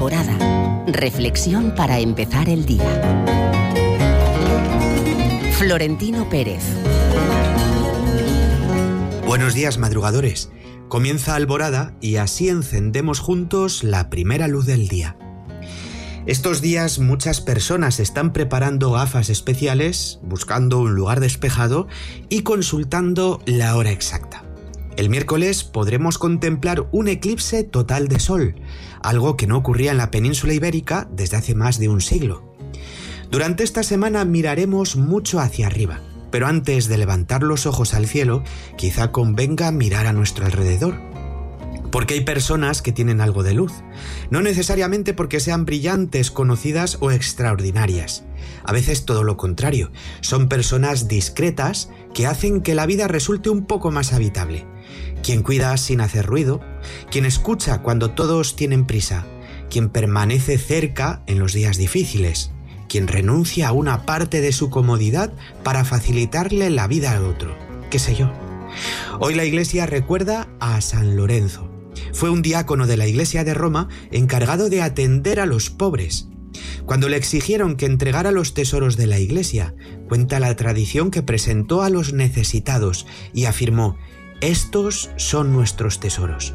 Alborada. Reflexión para empezar el día. Florentino Pérez. Buenos días, madrugadores. Comienza Alborada y así encendemos juntos la primera luz del día. Estos días muchas personas están preparando gafas especiales, buscando un lugar despejado y consultando la hora exacta. El miércoles podremos contemplar un eclipse total de sol, algo que no ocurría en la península ibérica desde hace más de un siglo. Durante esta semana miraremos mucho hacia arriba, pero antes de levantar los ojos al cielo, quizá convenga mirar a nuestro alrededor. Porque hay personas que tienen algo de luz, no necesariamente porque sean brillantes, conocidas o extraordinarias. A veces todo lo contrario, son personas discretas que hacen que la vida resulte un poco más habitable. Quien cuida sin hacer ruido, quien escucha cuando todos tienen prisa, quien permanece cerca en los días difíciles, quien renuncia a una parte de su comodidad para facilitarle la vida al otro, qué sé yo. Hoy la Iglesia recuerda a San Lorenzo. Fue un diácono de la Iglesia de Roma encargado de atender a los pobres. Cuando le exigieron que entregara los tesoros de la Iglesia, cuenta la tradición que presentó a los necesitados y afirmó: «Estos son nuestros tesoros».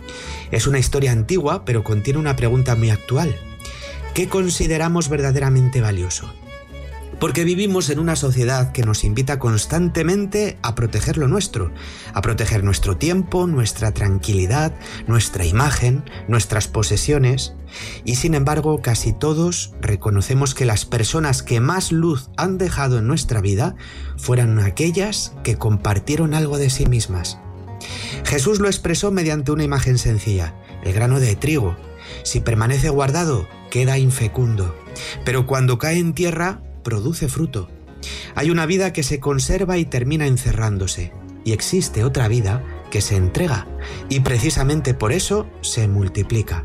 Es una historia antigua, pero contiene una pregunta muy actual. ¿Qué consideramos verdaderamente valioso? Porque vivimos en una sociedad que nos invita constantemente a proteger lo nuestro, a proteger nuestro tiempo, nuestra tranquilidad, nuestra imagen, nuestras posesiones. Y sin embargo, casi todos reconocemos que las personas que más luz han dejado en nuestra vida fueron aquellas que compartieron algo de sí mismas. Jesús lo expresó mediante una imagen sencilla: el grano de trigo. Si permanece guardado, queda infecundo, pero cuando cae en tierra, produce fruto. Hay una vida que se conserva y termina encerrándose, y existe otra vida que se entrega, y precisamente por eso se multiplica.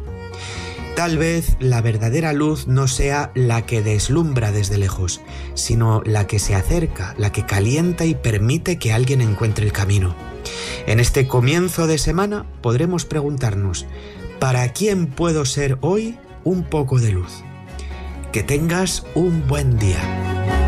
Tal vez la verdadera luz no sea la que deslumbra desde lejos, sino la que se acerca, la que calienta y permite que alguien encuentre el camino. En este comienzo de semana podremos preguntarnos: ¿para quién puedo ser hoy un poco de luz? Que tengas un buen día.